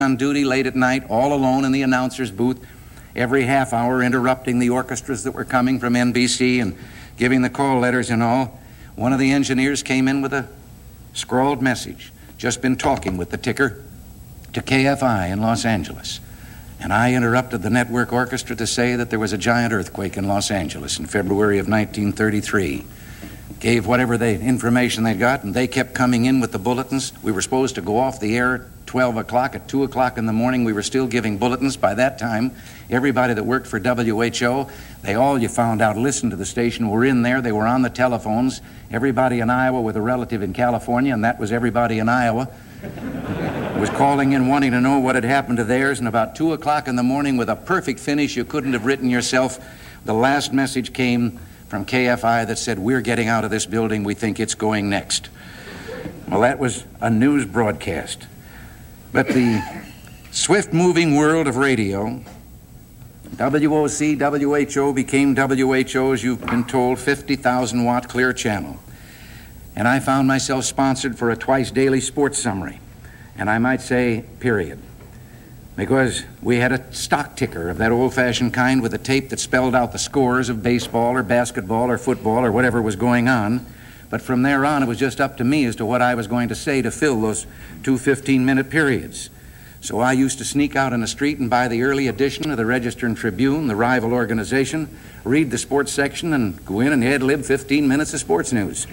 on duty late at night, all alone in the announcer's booth, every half hour interrupting the orchestras that were coming from NBC and giving the call letters and all. One of the engineers came in with a scrawled message. Just been talking with the ticker to KFI in Los Angeles. And I interrupted the network orchestra to say that there was a giant earthquake in Los Angeles in February of 1933. Gave whatever information they got, and they kept coming in with the bulletins. We were supposed to go off the air at 12 o'clock. At 2 o'clock in the morning, we were still giving bulletins. By that time, everybody that worked for WHO, they all, you found out, listened to the station, were in there. They were on the telephones. Everybody in Iowa with a relative in California, and that was everybody in Iowa, was calling in wanting to know what had happened to theirs. And about 2 o'clock in the morning, with a perfect finish you couldn't have written yourself, the last message came from KFI that said, "We're getting out of this building. We think it's going next." Well, that was a news broadcast. But the swift-moving world of radio, WOC, WHO became WHO, as you've been told, 50,000-watt clear channel. And I found myself sponsored for a twice-daily sports summary. And I might say, period. Because we had a stock ticker of that old-fashioned kind with a tape that spelled out the scores of baseball or basketball or football or whatever was going on. But from there on, it was just up to me as to what I was going to say to fill those 2 15-minute periods. So I used to sneak out in the street and buy the early edition of the Register and Tribune, the rival organization, read the sports section, and go in and ad-lib 15 minutes of sports news.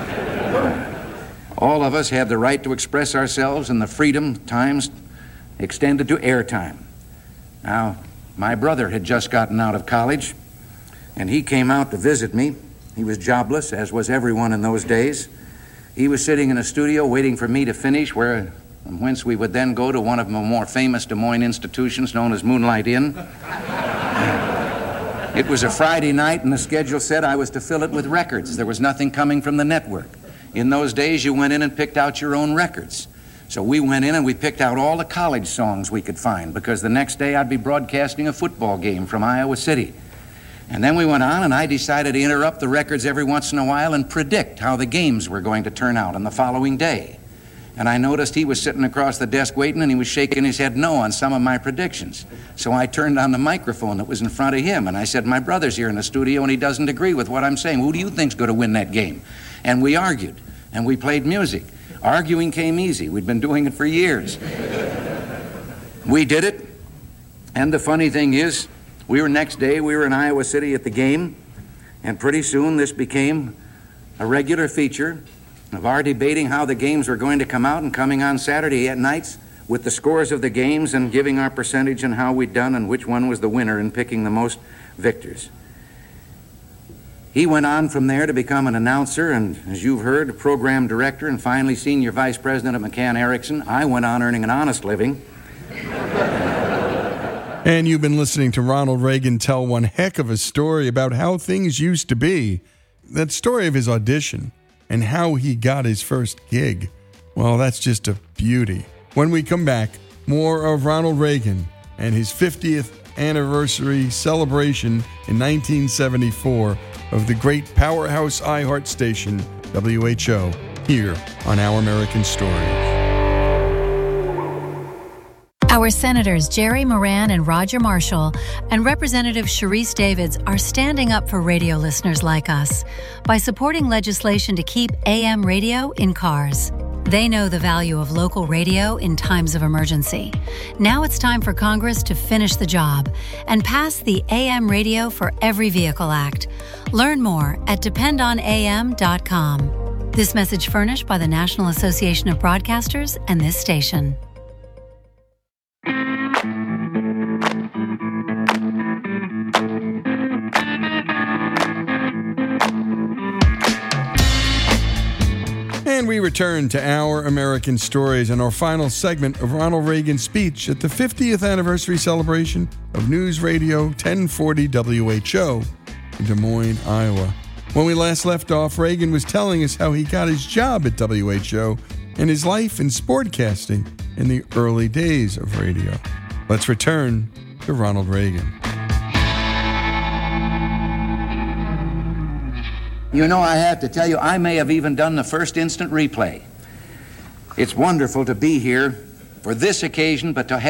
All of us had the right to express ourselves, and the freedom times extended to airtime. Now, my brother had just gotten out of college, and he came out to visit me. He was jobless, as was everyone in those days. He was sitting in a studio waiting for me to finish, whence we would then go to one of the more famous Des Moines institutions known as Moonlight Inn. It was a Friday night, and the schedule said I was to fill it with records. There was nothing coming from the network. In those days, you went in and picked out your own records. So we went in and we picked out all the college songs we could find, because the next day I'd be broadcasting a football game from Iowa City. And then we went on, and I decided to interrupt the records every once in a while and predict how the games were going to turn out on the following day. And I noticed he was sitting across the desk waiting, and he was shaking his head no on some of my predictions. So I turned on the microphone that was in front of him, and I said, "My brother's here in the studio, and he doesn't agree with what I'm saying. Who do you think's going to win that game?" And we argued, and we played music. Arguing came easy. We'd been doing it for years. We did it, and the funny thing is, next day we were in Iowa City at the game, and pretty soon this became a regular feature of our debating how the games were going to come out, and coming on Saturday at nights with the scores of the games and giving our percentage and how we'd done and which one was the winner, and picking the most victors. He went on from there to become an announcer and, as you've heard, a program director and finally senior vice president of McCann Erickson. I went on earning an honest living. And you've been listening to Ronald Reagan tell one heck of a story about how things used to be. That story of his audition and how he got his first gig. Well, that's just a beauty. When we come back, more of Ronald Reagan and his 50th anniversary celebration in 1974 of the great powerhouse iHeart station, WHO, here on Our American Stories. Our Senators Jerry Moran and Roger Marshall and Representative Sharice Davids are standing up for radio listeners like us by supporting legislation to keep AM radio in cars. They know the value of local radio in times of emergency. Now it's time for Congress to finish the job and pass the AM Radio for Every Vehicle Act. Learn more at dependonam.com. This message furnished by the National Association of Broadcasters and this station. And we return to Our American Stories and our final segment of Ronald Reagan's speech at the 50th anniversary celebration of News Radio 1040 WHO in Des Moines, Iowa. When we last left off, Reagan was telling us how he got his job at WHO and his life in sportcasting in the early days of radio. Let's return to Ronald Reagan. You know, I have to tell you, I may have even done the first instant replay. It's wonderful to be here for this occasion, but to